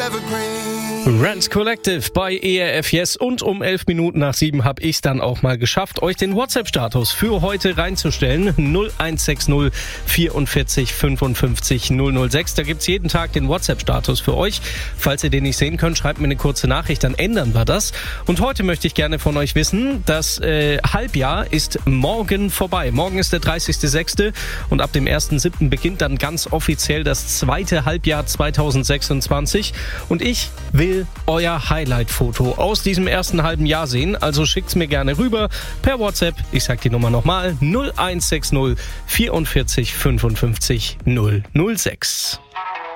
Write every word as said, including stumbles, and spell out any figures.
evergreen. Rants Collective bei E R F Yes und um elf Minuten nach sieben habe ich es dann auch mal geschafft, euch den WhatsApp-Status für heute reinzustellen. null eins sechs null vierundvierzig fünfundfünfzig null null sechs. Da gibt's jeden Tag den WhatsApp-Status für euch. Falls ihr den nicht sehen könnt, schreibt mir eine kurze Nachricht, dann ändern wir das. Und heute möchte ich gerne von euch wissen, das äh, Halbjahr ist morgen vorbei. Morgen ist der dreißigster sechster und ab dem ersten siebten beginnt dann ganz offiziell das zweite Halbjahr zweitausendsechsundzwanzig. Und ich will euer Highlight-Foto aus diesem ersten halben Jahr sehen. Also schickt's mir gerne rüber per WhatsApp. Ich sag die Nummer nochmal. null eins sechs null vierundvierzig fünfundfünfzig null null sechs.